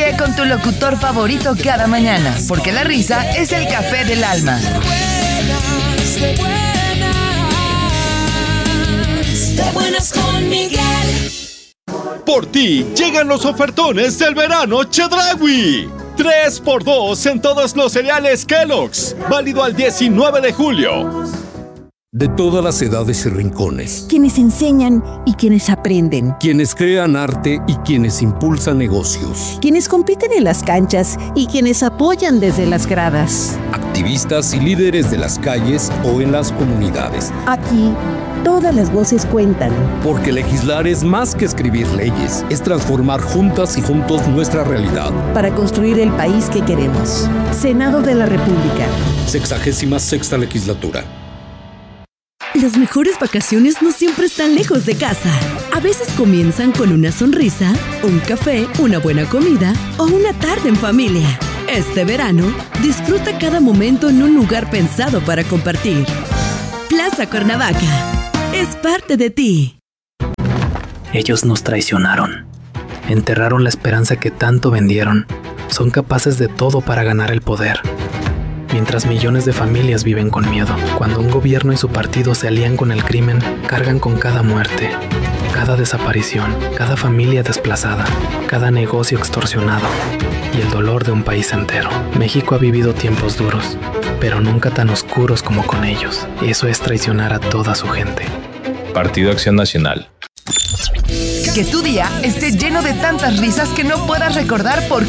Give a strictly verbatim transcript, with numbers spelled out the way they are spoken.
Ríe con tu locutor favorito cada mañana, porque la risa es el café del alma. De buenas, de buenas con Miguel. Por ti llegan los ofertones del verano Chedraui. tres por dos en todos los cereales Kellogg's. Válido al diecinueve de julio. De todas las edades y rincones. Quienes enseñan y quienes aprenden. Quienes crean arte y quienes impulsan negocios. Quienes compiten en las canchas y quienes apoyan desde las gradas. Activistas y líderes de las calles o en las comunidades. Aquí, todas las voces cuentan. Porque legislar es más que escribir leyes. Es transformar juntas y juntos nuestra realidad. Para construir el país que queremos. Senado de la República. Sexagésima sexta legislatura. Las mejores vacaciones no siempre están lejos de casa. A veces comienzan con una sonrisa, un café, una buena comida o una tarde en familia. Este verano, disfruta cada momento en un lugar pensado para compartir. Plaza Cuernavaca. Es parte de ti. Ellos nos traicionaron. Enterraron la esperanza que tanto vendieron. Son capaces de todo para ganar el poder. Mientras millones de familias viven con miedo. Cuando un gobierno y su partido se alían con el crimen, cargan con cada muerte, cada desaparición, cada familia desplazada, cada negocio extorsionado y el dolor de un país entero. México ha vivido tiempos duros, pero nunca tan oscuros como con ellos. Eso es traicionar a toda su gente. Partido Acción Nacional. Que tu día esté lleno de tantas risas que no puedas recordar por